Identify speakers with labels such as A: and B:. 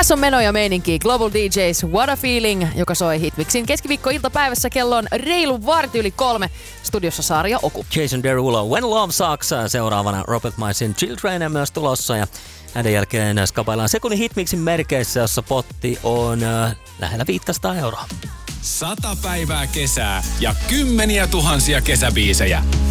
A: Tässä on meno ja meininki. Global DJs What a Feeling, joka soi Hitmixin keskiviikko-iltapäivässä. Kello on reilu 2:15. Studiossa Saari ja Oku.
B: Jason Derulo, When Love Sucks. Seuraavana Robert Maisin Children myös tulossa. Ja hänen jälkeen skapaillaan sekunnin Hitmixin merkeissä, jossa potti on lähellä 500 €.
C: 100 päivää kesää ja kymmeniä tuhansia kesäbiisejä.